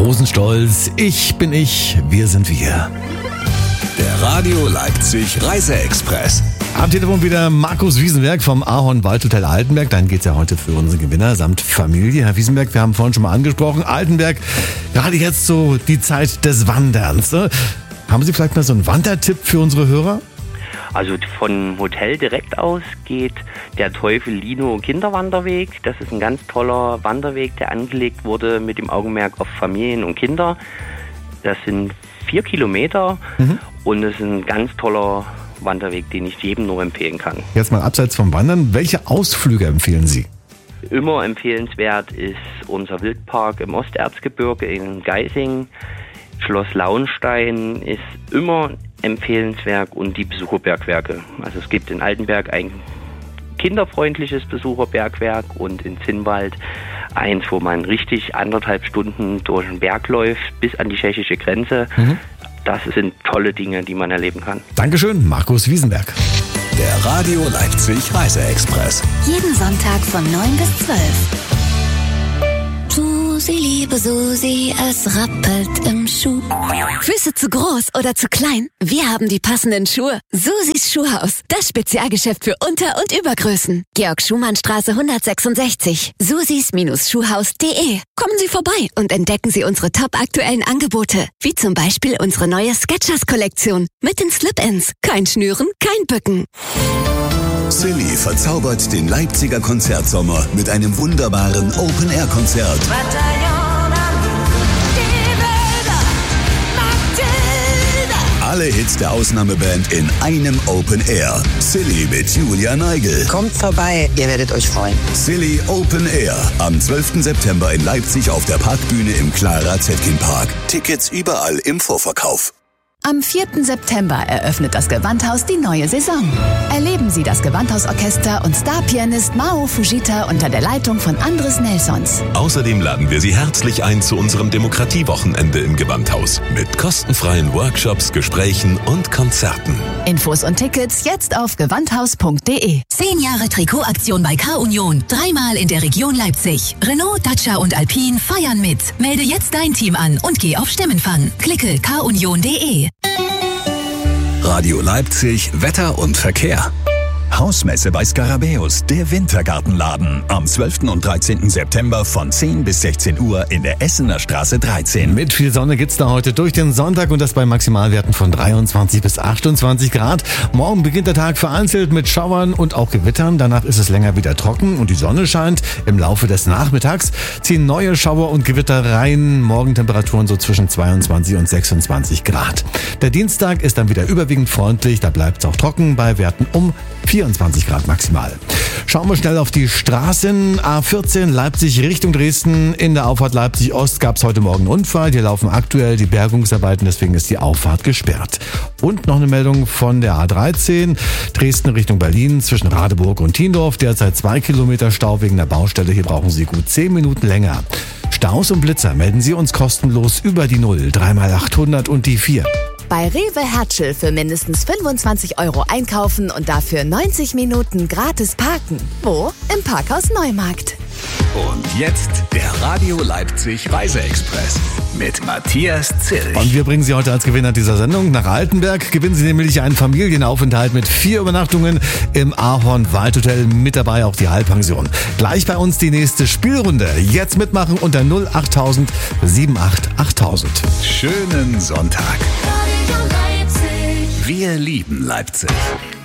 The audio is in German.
großen Stolz. Ich bin ich, wir sind wir. Der Radio Leipzig Reiseexpress. Am Telefon wieder Markus Wiesenberg vom Ahorn Waldhotel Altenberg. Dann geht's ja heute für unsere Gewinner samt Familie. Herr Wiesenberg, wir haben vorhin schon mal angesprochen, Altenberg, gerade jetzt so die Zeit des Wanderns. Ne? Haben Sie vielleicht mal so einen Wandertipp für unsere Hörer? Also von Hotel direkt aus geht der Teufel-Lino Kinderwanderweg. Das ist ein ganz toller Wanderweg, der angelegt wurde mit dem Augenmerk auf Familien und Kinder. Das sind 4 Kilometer und es ist ein ganz toller Wanderweg, den ich jedem nur empfehlen kann. Jetzt mal abseits vom Wandern, welche Ausflüge empfehlen Sie? Immer empfehlenswert ist unser Wildpark im Osterzgebirge in Geising. Schloss Launstein ist immer empfehlenswert und die Besucherbergwerke. Also es gibt in Altenberg ein kinderfreundliches Besucherbergwerk und in Zinnwald eins, wo man richtig 1,5 Stunden durch den Berg läuft bis an die tschechische Grenze. Das sind tolle Dinge, die man erleben kann. Dankeschön, Markus Wiesenberg. Der Radio Leipzig Reiseexpress. Jeden Sonntag von 9 bis 12. Susi, liebe Susi, es rappelt im Schuh. Füße zu groß oder zu klein? Wir haben die passenden Schuhe. Susis Schuhhaus, das Spezialgeschäft für Unter- und Übergrößen. Georg-Schumann-Straße 166, susis-schuhhaus.de. Kommen Sie vorbei und entdecken Sie unsere top-aktuellen Angebote, wie zum Beispiel unsere neue Skechers-Kollektion mit den Slip-Ins. Kein Schnüren, kein Bücken. Silly verzaubert den Leipziger Konzertsommer mit einem wunderbaren Open-Air-Konzert. Alle Hits der Ausnahmeband in einem Open Air. Silly mit Julia Neigel. Kommt vorbei, ihr werdet euch freuen. Silly Open Air. Am 12. September in Leipzig auf der Parkbühne im Clara Zetkin Park. Tickets überall im Vorverkauf. Am 4. September eröffnet das Gewandhaus die neue Saison. Erleben Sie das Gewandhausorchester und Starpianist Mao Fujita unter der Leitung von Andres Nelsons. Außerdem laden wir Sie herzlich ein zu unserem Demokratiewochenende im Gewandhaus mit kostenfreien Workshops, Gesprächen und Konzerten. Infos und Tickets jetzt auf gewandhaus.de. 10 Jahre Trikotaktion bei K-Union. 3-mal in der Region Leipzig. Renault, Dacia und Alpine feiern mit. Melde jetzt dein Team an und geh auf Stimmenfang. Klicke kunion.de. Radio Leipzig, Wetter und Verkehr. Hausmesse bei Skarabäus, der Wintergartenladen. Am 12. und 13. September von 10 bis 16 Uhr in der Essener Straße 13. Mit viel Sonne geht's da heute durch den Sonntag und das bei Maximalwerten von 23 bis 28 Grad. Morgen beginnt der Tag vereinzelt mit Schauern und auch Gewittern. Danach ist es länger wieder trocken und die Sonne scheint. Im Laufe des Nachmittags ziehen neue Schauer und Gewitter rein. Morgentemperaturen so zwischen 22 und 26 Grad. Der Dienstag ist dann wieder überwiegend freundlich. Da bleibt es auch trocken bei Werten um 24 Grad maximal. Schauen wir schnell auf die Straßen. A14 Leipzig Richtung Dresden. In der Auffahrt Leipzig Ost gab es heute Morgen einen Unfall. Hier laufen aktuell die Bergungsarbeiten, deswegen ist die Auffahrt gesperrt. Und noch eine Meldung von der A13. Dresden Richtung Berlin zwischen Radeburg und Tiendorf. Derzeit 2 Kilometer Stau wegen der Baustelle. Hier brauchen Sie gut 10 Minuten länger. Staus und Blitzer melden Sie uns kostenlos über die 0 3x800 und die 4. Bei Rewe Hertschel für mindestens 25 € einkaufen und dafür 90 Minuten gratis parken. Wo? Im Parkhaus Neumarkt. Und jetzt der Radio Leipzig Reiseexpress mit Matthias Zill. Und wir bringen Sie heute als Gewinner dieser Sendung nach Altenberg. Gewinnen Sie nämlich einen Familienaufenthalt mit 4 Übernachtungen im Ahorn Waldhotel. Mit dabei auch die Halbpension. Gleich bei uns die nächste Spielrunde. Jetzt mitmachen unter 08000 78 8000. Schönen Sonntag. Wir lieben Leipzig.